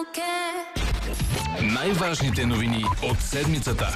Най-важните новини от седмицата.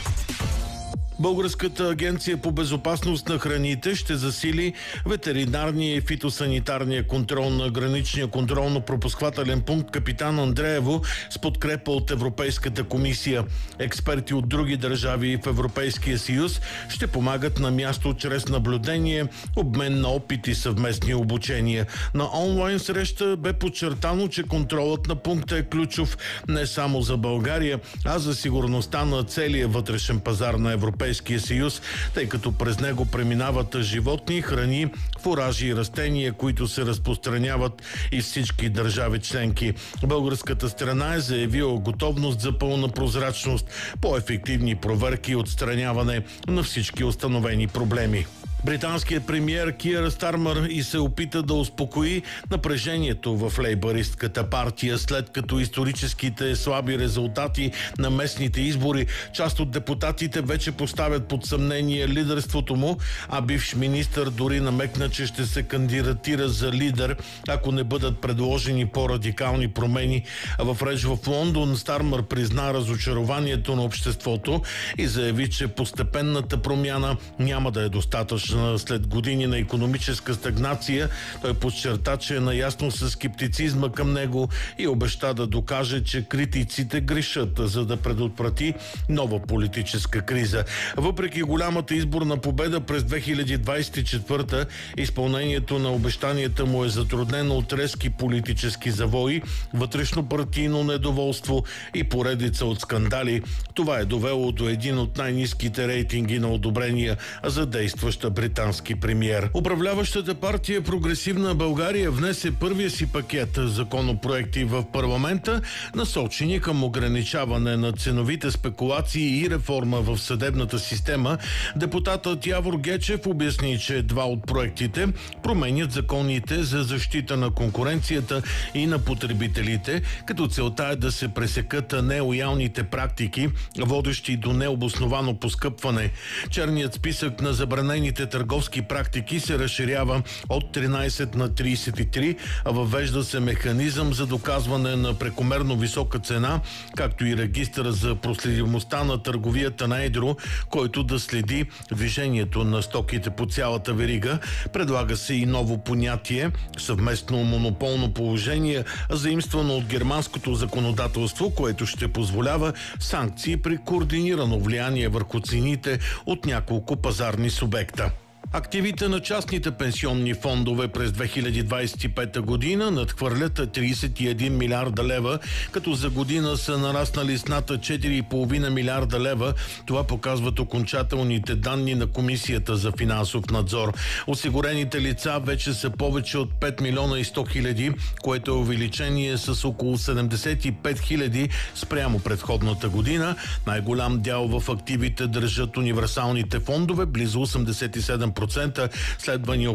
Българската агенция по безопасност на храните ще засили ветеринарния и фитосанитарния контрол на граничния контролно-пропусквателен пункт Капитан Андреево с подкрепа от Европейската комисия. Експерти от други държави в Европейския съюз ще помагат на място чрез наблюдение, обмен на опит и съвместни обучения. На онлайн среща бе подчертано, че контролът на пункта е ключов не само за България, а за сигурността на целия вътрешен пазар на Европейския съюз, тъй като през него преминават животни, храни, фуражи и растения, които се разпространяват и всички държави членки. Българската страна е заявила готовност за пълна прозрачност, по-ефективни проверки и отстраняване на всички установени проблеми. Британският премиер Киър Стармър и се опита да успокои напрежението в лейбъристката партия, след като историческите слаби резултати на местните избори, част от депутатите вече поставят под съмнение лидерството му, а бивш министър дори намекна, че ще се кандидатира за лидер, ако не бъдат предложени по-радикални промени. В реч в Лондон Стармър призна разочарованието на обществото и заяви, че постепенната промяна няма да е достатъчна. След години на икономическа стагнация, той подчерта, че е наясно с скептицизма към него и обеща да докаже, че критиците грешат, за да предотврати нова политическа криза. Въпреки голямата изборна победа през 2024, изпълнението на обещанията му е затруднено от резки политически завои, вътрешно-партийно недоволство и поредица от скандали. Това е довело до един от най-ниските рейтинги на одобрения за действаща британски премиер. Управляващата партия Прогресивна България внесе първия си пакет законопроекти в парламента, насочени към ограничаване на ценовите спекулации и реформа в съдебната система. Депутатът Явор Гечев обясни, че два от проектите променят законите за защита на конкуренцията и на потребителите, като целта е да се пресекат нелоялните практики, водещи до необосновано поскъпване. Черният списък на забранените търговски практики се разширява от 13 на 33, а въвежда се механизъм за доказване на прекомерно висока цена, както и регистър за проследимостта на търговията на едро, който да следи движението на стоките по цялата верига. Предлага се и ново понятие съвместно монополно положение, заимствано от германското законодателство, което ще позволява санкции при координирано влияние върху цените от няколко пазарни субекта. Активите на частните пенсионни фондове през 2025 година надхвърлят 31 милиарда лева, като за година са нараснали с над 4,5 милиарда лева. Това показват окончателните данни на Комисията за финансов надзор. Осигурените лица вече са повече от 5 милиона и 100 хиляди, което е увеличение с около 75 хиляди спрямо предходната година. Най-голям дял в активите държат универсалните фондове, близо 87%, следвани